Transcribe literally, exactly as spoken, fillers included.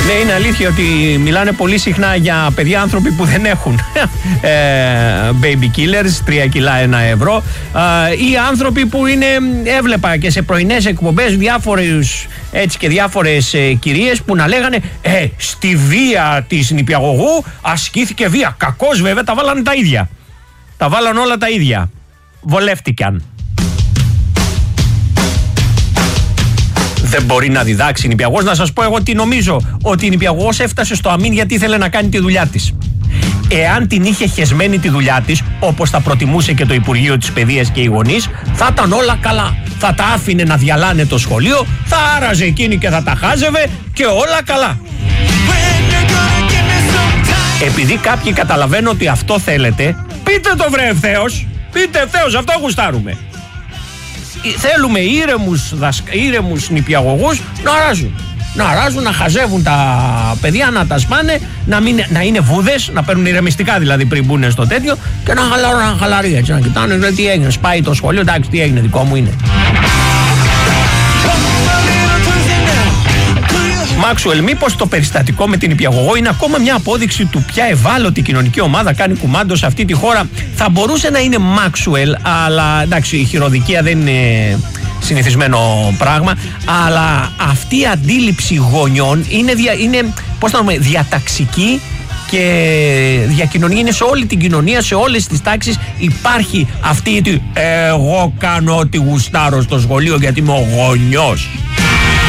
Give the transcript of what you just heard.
Ναι, είναι αλήθεια ότι μιλάνε πολύ συχνά για παιδιά άνθρωποι που δεν έχουν ε, baby killers, τρία κιλά ένα ευρώ, ε, ή άνθρωποι που είναι, έβλεπα και σε πρωινές εκπομπές διάφορες έτσι και διάφορες ε, κυρίες που να λέγανε ε, στη βία της νηπιαγωγού ασκήθηκε βία. Κακώς βέβαια, τα βάλανε τα ίδια. Τα βάλανε όλα τα ίδια. Βολεύτηκαν. Δεν μπορεί να διδάξει η νηπιαγωγός. Να σας πω εγώ τι νομίζω. Ότι η νηπιαγωγός έφτασε στο αμήν γιατί ήθελε να κάνει τη δουλειά της. Εάν την είχε χεσμένη τη δουλειά της, όπως θα προτιμούσε και το Υπουργείο της Παιδείας και οι γονείς, θα ήταν όλα καλά. Θα τα άφηνε να διαλάνε το σχολείο, θα άραζε εκείνη και θα τα χάζευε και όλα καλά. Επειδή κάποιοι καταλαβαίνουν ότι αυτό θέλετε, πείτε το βρε ευθέως. Πείτε ευθέως, αυτό γουστάρουμε. Θέλουμε ήρεμους, δασκα... ήρεμους νηπιαγωγούς να αράζουν. Να αράζουν, να χαζεύουν τα παιδιά, να τα σπάνε, να, μην... να είναι βούδες, να παίρνουν ηρεμιστικά δηλαδή πριν μπουν στο τέτοιο και να χαλαρούν, να χαλαρεί έτσι, να κοιτάνε λέει, τι έγινε, σπάει το σχολείο, εντάξει τι έγινε, δικό μου είναι. Μάξουελ, μήπως το περιστατικό με την νηπιαγωγό είναι ακόμα μια απόδειξη του ποια ευάλωτη κοινωνική ομάδα κάνει κουμάντο σε αυτή τη χώρα? Θα μπορούσε να είναι Μάξουελ, αλλά εντάξει, η χειροδικία δεν είναι συνηθισμένο πράγμα, αλλά αυτή η αντίληψη γονιών είναι, δια, είναι πώς να πούμε, διαταξική και διακοινωνία, είναι σε όλη την κοινωνία, σε όλες τις τάξεις υπάρχει αυτή η εγώ κάνω ό,τι γουστάρω στο σχολείο γιατί είμαι ο γονιός.